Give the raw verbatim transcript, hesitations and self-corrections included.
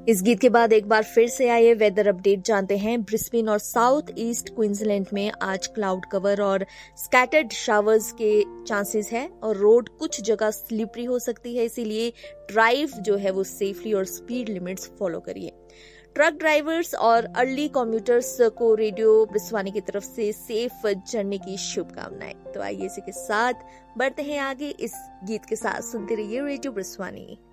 इस गीत के बाद एक बार फिर से आइए वेदर अपडेट जानते हैं। ब्रिस्बेन और साउथ ईस्ट क्वींसलैंड में आज क्लाउड कवर और स्कैटर्ड शावर्स के चांसेस है और रोड कुछ जगह स्लिपरी हो सकती है, इसीलिए ड्राइव जो है वो सेफली और स्पीड लिमिट्स फॉलो करिए। ट्रक ड्राइवर्स और अर्ली कम्यूटर्स को रेडियो ब्रिस्वानी की तरफ से सेफ जर्नी की शुभकामनाएं। तो आइए इसी के साथ बढ़ते हैं आगे। इस गीत के साथ सुनते रहिए रेडियो ब्रिस्वानी।